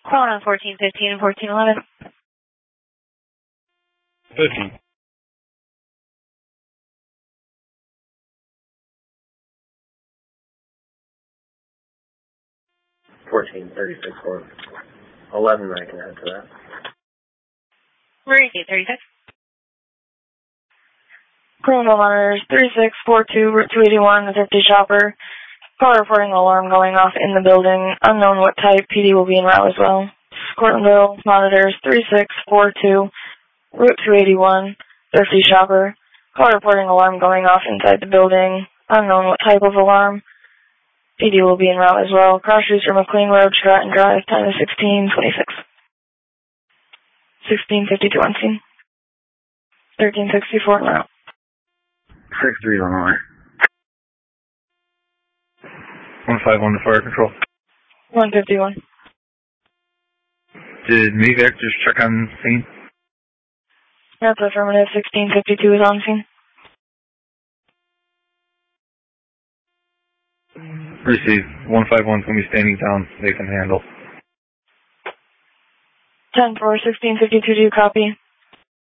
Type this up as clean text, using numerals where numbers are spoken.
Calling on 1415 and 1411. 15. $14.36 11 I can add to that. Repeat 36. Criminal monitors 3642 Route 281, the 50 shopper. Call reporting alarm going off in the building. Unknown what type. PD will be en route as well. Cortonville monitors 3642 Route 281, 50 shopper. Call reporting alarm going off inside the building. Unknown what type of alarm. PD will be en route as well. Cross streets from McLean Road, Stratton Drive. Time is 16:26. 16:52 on scene. 1364 en route. 6-3 on the line. 151 to fire control. 151. Did MEVAC just check on scene? That's affirmative. 1652 is on scene. Receive. 151's going to be standing down. They can handle. 10-4, 1652, do you copy?